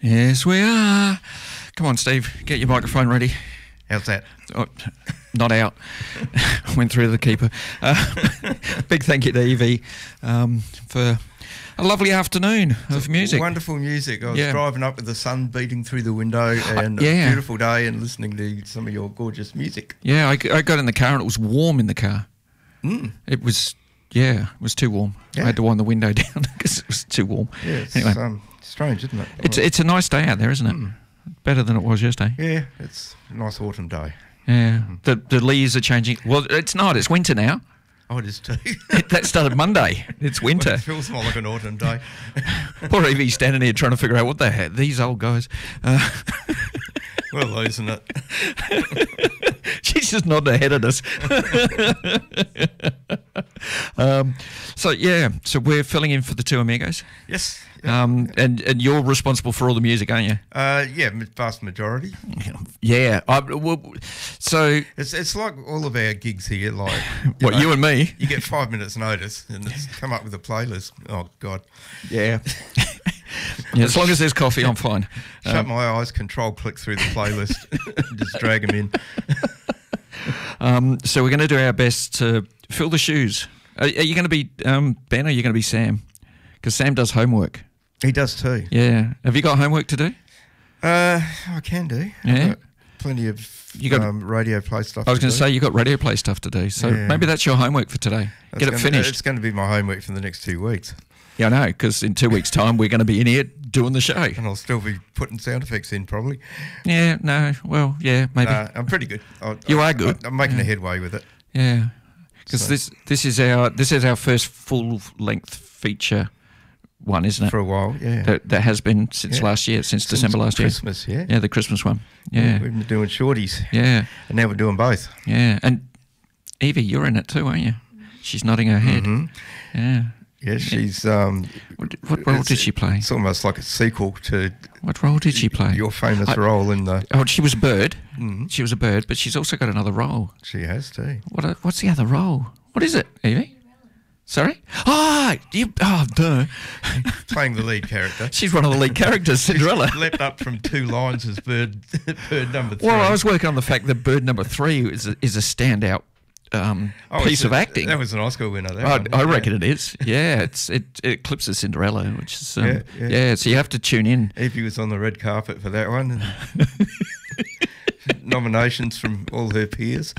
Yes, we are. Come on, Steve, get your microphone ready. How's that? Oh, not out. Went through the keeper. Big thank you to Evie for a lovely afternoon of music. Wonderful music. I was driving up with the sun beating through the window and a beautiful day and listening to some of your gorgeous music. Yeah, I got in the car and it was warm in the car. It was too warm. I had to wind the window down because it was too warm. Yeah, it's anyway, strange, isn't it? It's a nice day out there, isn't it? Better than it was yesterday. Yeah, it's a nice autumn day. Yeah, the leaves are changing. Well, it's not. It's winter now. Oh, it is too. That started Monday. It's winter. Well, it feels more like an autumn day. Poor Evie's standing here trying to figure out what the heck these old guys. We're losing it. She's just nodding ahead of us. So we're filling in for the two amigos. Yes. And you're responsible for all the music, aren't you? Yeah, vast majority. Yeah. So it's like all of our gigs here. Like you and me. You get 5 minutes notice, and it's come up with a playlist. Oh God. Yeah. Yeah, as long as there's coffee, I'm fine. Shut my eyes, control-click through the playlist, just drag them in. So we're going to do our best to fill the shoes. Are you going to be Ben, or are you going to be Sam? Because Sam does homework. He does too. Yeah. Have you got homework to do? I can do. Yeah. Got plenty of radio play stuff. I was going to say you got radio play stuff to do, so maybe that's your homework for today. Get it finished. It's going to be my homework for the next 2 weeks. Yeah, I know, because in 2 weeks' time we're going to be in here doing the show. And I'll still be putting sound effects in, probably. Yeah, no, well, yeah, maybe. I'm pretty good. You are good. I'm making a headway with it. Yeah, because this is our first full-length feature one, isn't it? For a while, yeah. That has been since last year, since December last year. Christmas, yeah. Yeah, the Christmas one. Yeah. We've been doing shorties. Yeah. And now we're doing both. Yeah, and Evie, you're in it too, aren't you? She's nodding her head. Mm-hmm. Yeah. Yeah, she's... what role did she play? It's almost like a sequel to... What role did she play? Your famous role in the... Oh, she was a bird. She was a bird, but she's also got another role. She has too. What's the other role? What is it, Evie? Sorry? Duh. Playing the lead character. She's one of the lead characters, Cinderella. She's leapt up from 2 lines as bird number 3. Well, I was working on the fact that bird number 3 is a standout piece of acting. That was an Oscar winner. I reckon it is. Yeah, it eclipses Cinderella, which is so you have to tune in. Evie was on the red carpet for that one. Nominations from all her peers.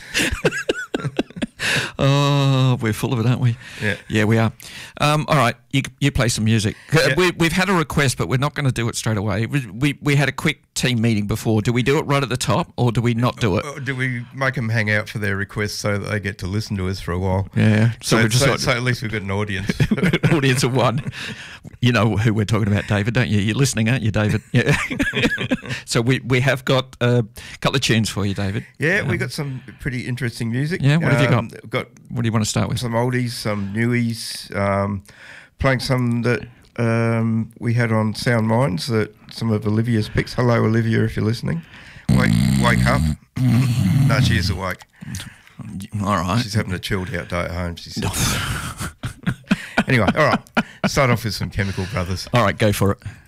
Oh, we're full of it, aren't we? Yeah, we are. All right, you play some music. We've had a request, but we're not going to do it straight away. We had a quick team meeting before. Do we do it right at the top, or do we not do it? Or do we make them hang out for their requests so that they get to listen to us for a while? Yeah. So at least we've got an audience. Audience of one. You know who we're talking about, David, don't you? You're listening, aren't you, David? Yeah. So we have got a couple of tunes for you, David. Yeah, we got some pretty interesting music. Yeah, what have you got? What do you want to start with? Some oldies, some newies, playing some that we had on Sound Minds, that some of Olivia's picks. Hello, Olivia, if you're listening. Wake up. No, she is awake. All right. She's having a chilled out day at home. She said. Anyway, all right. Start off with some Chemical Brothers. All right, go for it.